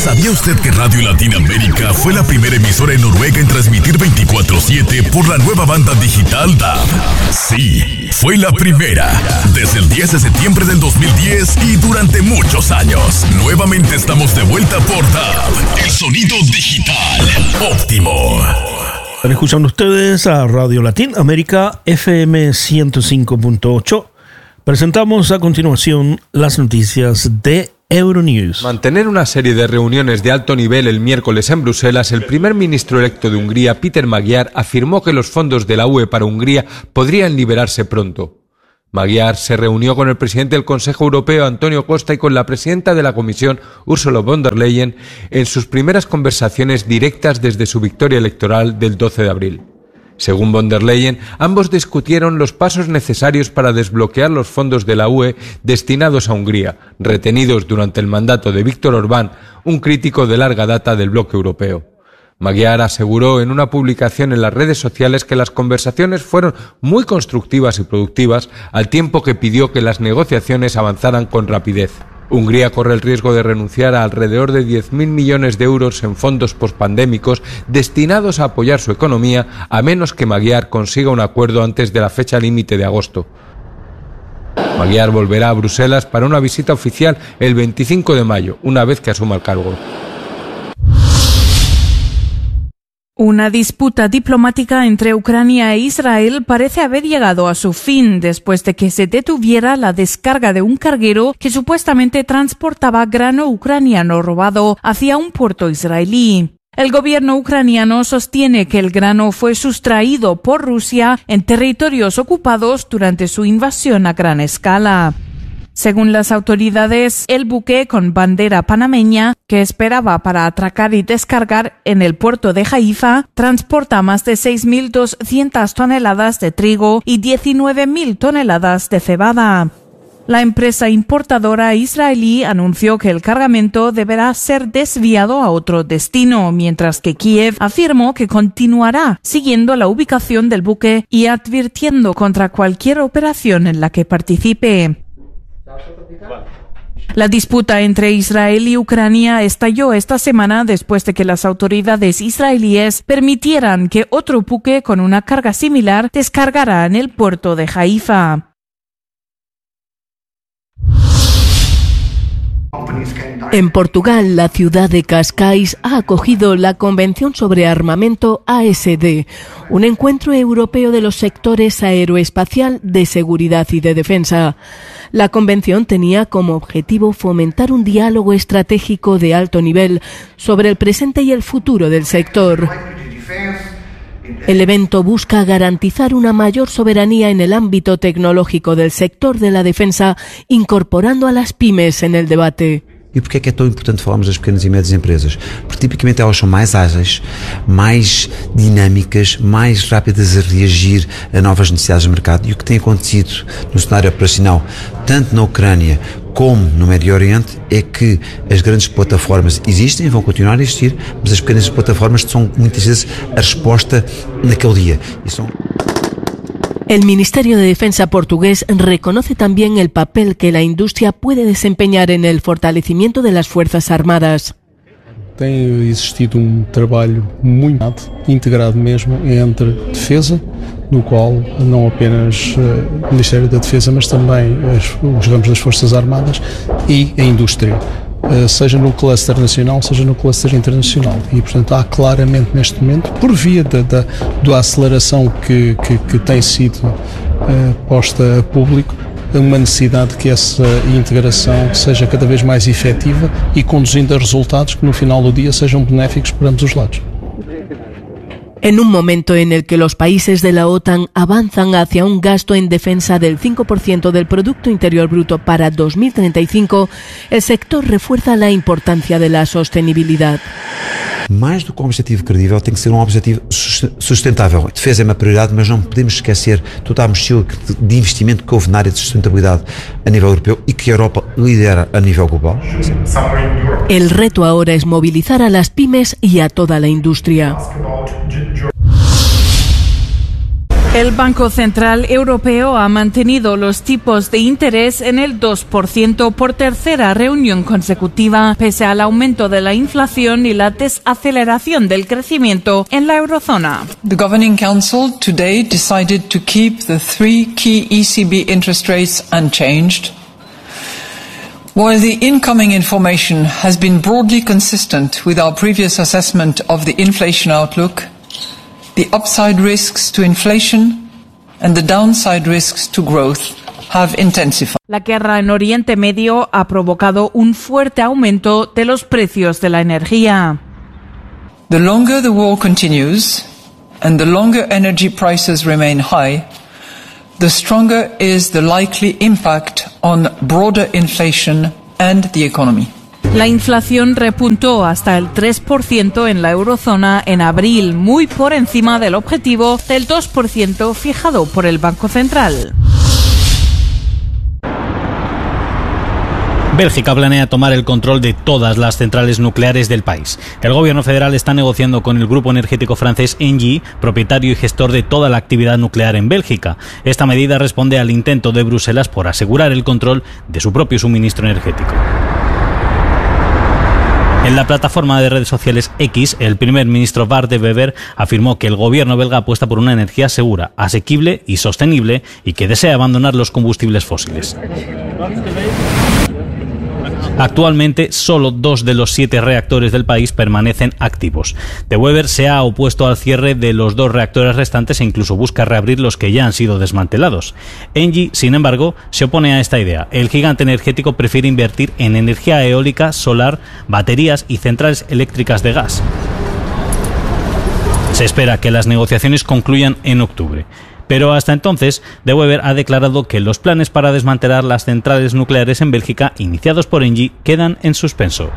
¿Sabía usted que Radio Latinoamérica fue la primera emisora en Noruega en transmitir 24/7 por la nueva banda digital DAB? Sí, fue la primera. Desde el 10 de septiembre del 2010 y durante muchos años. Nuevamente estamos de vuelta por DAB. El sonido digital óptimo. Están escuchando ustedes a Radio Latinoamérica FM 105.8. Presentamos a continuación las noticias de Euronews. Mantener una serie de reuniones de alto nivel el miércoles en Bruselas, el primer ministro electo de Hungría, Péter Magyar, afirmó que los fondos de la UE para Hungría podrían liberarse pronto. Magyar se reunió con el presidente del Consejo Europeo, Antonio Costa, y con la presidenta de la Comisión, Ursula von der Leyen, en sus primeras conversaciones directas desde su victoria electoral del 12 de abril. Según von der Leyen, ambos discutieron los pasos necesarios para desbloquear los fondos de la UE destinados a Hungría, retenidos durante el mandato de Viktor Orbán, un crítico de larga data del bloque europeo. Magyar aseguró en una publicación en las redes sociales que las conversaciones fueron muy constructivas y productivas, al tiempo que pidió que las negociaciones avanzaran con rapidez. Hungría corre el riesgo de renunciar a alrededor de 10.000 millones de euros en fondos pospandémicos destinados a apoyar su economía, a menos que Magyar consiga un acuerdo antes de la fecha límite de agosto. Magyar volverá a Bruselas para una visita oficial el 25 de mayo, una vez que asuma el cargo. Una disputa diplomática entre Ucrania e Israel parece haber llegado a su fin después de que se detuviera la descarga de un carguero que supuestamente transportaba grano ucraniano robado hacia un puerto israelí. El gobierno ucraniano sostiene que el grano fue sustraído por Rusia en territorios ocupados durante su invasión a gran escala. Según las autoridades, el buque con bandera panameña, que esperaba para atracar y descargar en el puerto de Haifa, transporta más de 6.200 toneladas de trigo y 19.000 toneladas de cebada. La empresa importadora israelí anunció que el cargamento deberá ser desviado a otro destino, mientras que Kiev afirmó que continuará siguiendo la ubicación del buque y advirtiendo contra cualquier operación en la que participe. La disputa entre Israel y Ucrania estalló esta semana después de que las autoridades israelíes permitieran que otro buque con una carga similar descargara en el puerto de Haifa. En Portugal, la ciudad de Cascais ha acogido la Convención sobre Armamento ASD, un encuentro europeo de los sectores aeroespacial, de seguridad y de defensa. La convención tenía como objetivo fomentar un diálogo estratégico de alto nivel sobre el presente y el futuro del sector. El evento busca garantizar una mayor soberanía en el ámbito tecnológico del sector de la defensa, incorporando a las pymes en el debate. E porquê é que é tão importante falarmos das pequenas e médias empresas? Porque tipicamente elas são mais ágeis, mais dinâmicas, mais rápidas a reagir a novas necessidades do mercado. E o que tem acontecido no cenário operacional, tanto na Ucrânia como no Médio Oriente, é que as grandes plataformas existem e vão continuar a existir, mas as pequenas plataformas são muitas vezes a resposta naquele dia. E são... El Ministerio de Defensa portugués reconoce también el papel que la industria puede desempeñar en el fortalecimiento de las Fuerzas Armadas. Tem existido trabalho muito integrado mesmo entre defesa, no qual não apenas o Ministério da Defesa, mas também os ramos das Forças Armadas e a indústria, seja no cluster nacional, seja no cluster internacional. E, portanto, há claramente neste momento, por via da aceleração que tem sido posta a público, uma necessidade de que essa integração seja cada vez mais efetiva e conduzindo a resultados que no final do dia sejam benéficos para ambos os lados. En un momento en el que los países de la OTAN avanzan hacia un gasto en defensa del 5% del Producto Interior Bruto para 2035, el sector refuerza la importancia de la sostenibilidad. Mais do que um objetivo credível, tem que ser um objetivo sustentável. A defesa é uma prioridade, mas não podemos esquecer toda a mochila de investimento que houve na área de sustentabilidade a nível europeu e que a Europa lidera a nível global. El reto ahora es movilizar a las pymes y a toda la industria. El Banco Central Europeo ha mantenido los tipos de interés en el 2% por tercera reunión consecutiva, pese al aumento de la inflación y la desaceleración del crecimiento en la eurozona. The Governing Council today decided to keep the three key ECB interest rates unchanged. While the incoming information has been broadly consistent with our previous assessment of the inflation outlook, the upside risks to inflation and the downside risks to growth have intensified. La guerra en Oriente Medio ha provocado un fuerte aumento de los precios de la energía. The longer the war continues and the longer energy prices remain high, the stronger is the likely impact on broader inflation and the economy. La inflación repuntó hasta el 3% en la eurozona en abril, muy por encima del objetivo del 2% fijado por el Banco Central. Bélgica planea tomar el control de todas las centrales nucleares del país. El gobierno federal está negociando con el grupo energético francés Engie, propietario y gestor de toda la actividad nuclear en Bélgica. Esta medida responde al intento de Bruselas por asegurar el control de su propio suministro energético. En la plataforma de redes sociales X, el primer ministro Bart de Wever afirmó que el gobierno belga apuesta por una energía segura, asequible y sostenible y que desea abandonar los combustibles fósiles. Actualmente, solo 2 de los 7 reactores del país permanecen activos. De Wever se ha opuesto al cierre de los 2 reactores restantes e incluso busca reabrir los que ya han sido desmantelados. Engie, sin embargo, se opone a esta idea. El gigante energético prefiere invertir en energía eólica, solar, baterías y centrales eléctricas de gas. Se espera que las negociaciones concluyan en octubre. Pero hasta entonces, De Wever ha declarado que los planes para desmantelar las centrales nucleares en Bélgica, iniciados por Engie, quedan en suspenso.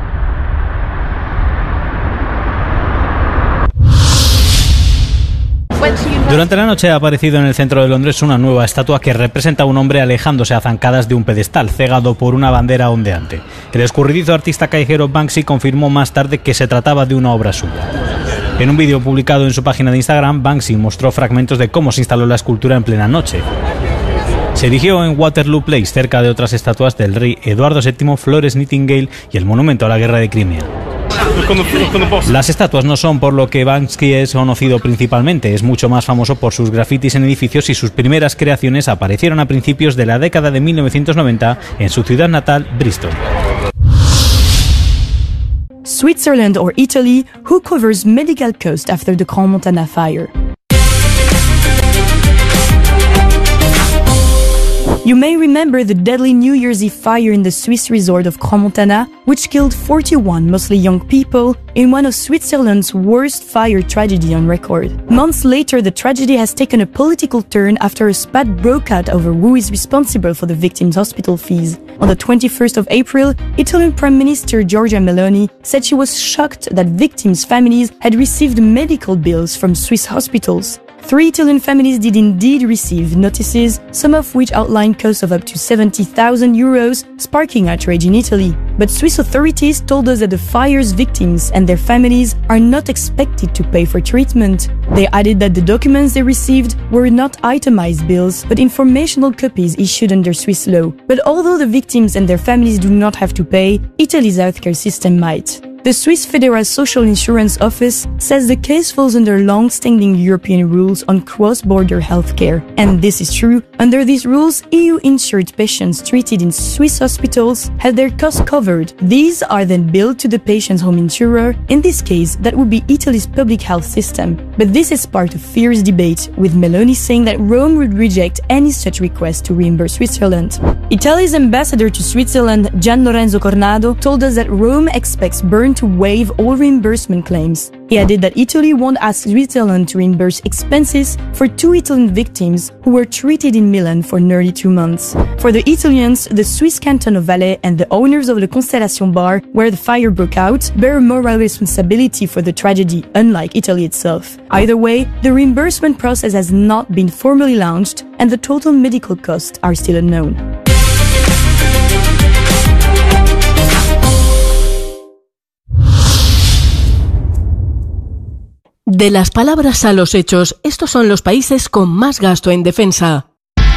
Durante la noche ha aparecido en el centro de Londres una nueva estatua que representa a un hombre alejándose a zancadas de un pedestal, cegado por una bandera ondeante. El escurridizo artista callejero Banksy confirmó más tarde que se trataba de una obra suya. En un vídeo publicado en su página de Instagram, Banksy mostró fragmentos de cómo se instaló la escultura en plena noche. Se erigió en Waterloo Place, cerca de otras estatuas del rey Eduardo VII, Florence Nightingale y el monumento a la guerra de Crimea. Las estatuas no son por lo que Banksy es conocido principalmente, es mucho más famoso por sus grafitis en edificios y sus primeras creaciones aparecieron a principios de la década de 1990 en su ciudad natal, Bristol. Switzerland or Italy, who covers medical costs after the Crans-Montana fire? You may remember the deadly New Year's Eve fire in the Swiss resort of Crans-Montana, which killed 41 mostly young people in one of Switzerland's worst fire tragedy on record. Months later, the tragedy has taken a political turn after a spat broke out over who is responsible for the victims' hospital fees. On the 21st of April, Italian Prime Minister Giorgia Meloni said she was shocked that victims' families had received medical bills from Swiss hospitals. 3 Italian families did indeed receive notices, some of which outlined costs of up to 70,000 euros, sparking outrage in Italy. But Swiss authorities told us that the fire's victims and their families are not expected to pay for treatment. They added that the documents they received were not itemized bills, but informational copies issued under Swiss law. But although the victims and their families do not have to pay, Italy's healthcare system might. The Swiss Federal Social Insurance Office says the case falls under long-standing European rules on cross-border healthcare. And this is true. Under these rules, EU-insured patients treated in Swiss hospitals have their costs covered. These are then billed to the patient's home insurer. In this case, that would be Italy's public health system. But this is part of fierce debate, with Meloni saying that Rome would reject any such request to reimburse Switzerland. Italy's ambassador to Switzerland, Gian Lorenzo Cornado, told us that Rome expects Bern to waive all reimbursement claims. He added that Italy won't ask Switzerland to reimburse expenses for 2 Italian victims who were treated in Milan for nearly 2 months. For the Italians, the Swiss canton of Valais and the owners of the Constellation bar, where the fire broke out, bear moral responsibility for the tragedy, unlike Italy itself. Either way, the reimbursement process has not been formally launched, and the total medical costs are still unknown. De las palabras a los hechos, estos son los países con más gasto en defensa.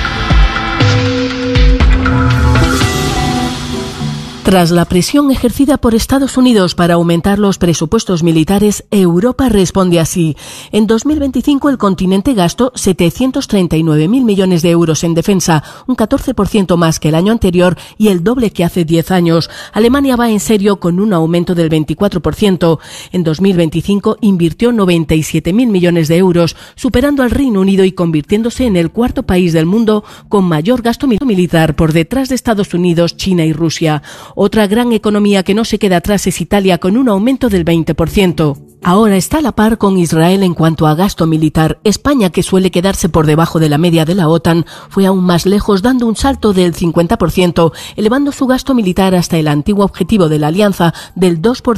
Tras la presión ejercida por Estados Unidos para aumentar los presupuestos militares, Europa responde así. En 2025 el continente gastó 739.000 millones de euros en defensa, un 14% más que el año anterior y el doble que hace 10 años. Alemania va en serio con un aumento del 24%. En 2025 invirtió 97.000 millones de euros, superando al Reino Unido y convirtiéndose en el cuarto país del mundo con mayor gasto militar por detrás de Estados Unidos, China y Rusia. Otra gran economía que no se queda atrás es Italia, con un aumento del 20%. Ahora está a la par con Israel en cuanto a gasto militar. España, que suele quedarse por debajo de la media de la OTAN, fue aún más lejos, dando un salto del 50%, elevando su gasto militar hasta el antiguo objetivo de la alianza del 2%.